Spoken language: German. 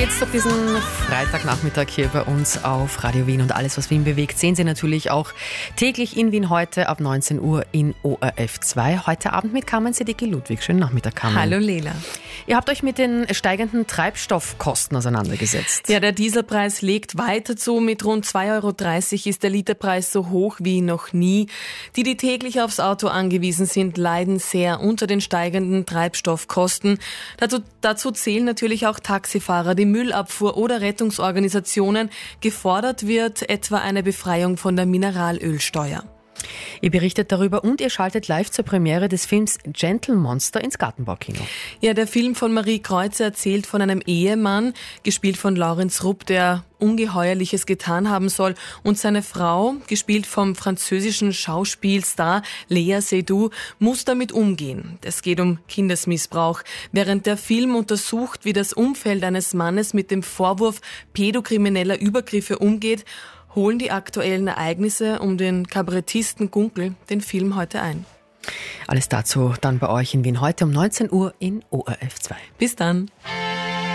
geht's durch diesen Freitagnachmittag hier bei uns auf Radio Wien. Und alles, was Wien bewegt, sehen Sie natürlich auch täglich in Wien heute ab 19 Uhr in ORF 2. Heute Abend mit Carmen Sedicki-Ludwig. Schönen Nachmittag, Carmen. Hallo Lela. Ihr habt euch mit den steigenden Treibstoffkosten auseinandergesetzt. Ja, der Dieselpreis legt weiter zu. Mit rund 2,30 € ist der Literpreis so hoch wie noch nie. Die täglich aufs Auto angewiesen sind, leiden sehr unter den steigenden Treibstoffkosten. Dazu zählen natürlich auch Taxifahrer, die Müllabfuhr oder Rettungsorganisationen. Gefordert wird etwa eine Befreiung von der Mineralölsteuer. Ihr berichtet darüber und ihr schaltet live zur Premiere des Films Gentle Monster ins Gartenbaukino. Ja, der Film von Marie Kreuzer erzählt von einem Ehemann, gespielt von Laurenz Rupp, der Ungeheuerliches getan haben soll, und seine Frau, gespielt vom französischen Schauspielstar Léa Seydoux, muss damit umgehen. Es geht um Kindesmissbrauch. Während der Film untersucht, wie das Umfeld eines Mannes mit dem Vorwurf pädokrimineller Übergriffe umgeht, holen die aktuellen Ereignisse um den Kabarettisten Gunkel den Film heute ein. Alles dazu dann bei euch in Wien heute um 19 Uhr in ORF 2. Bis dann.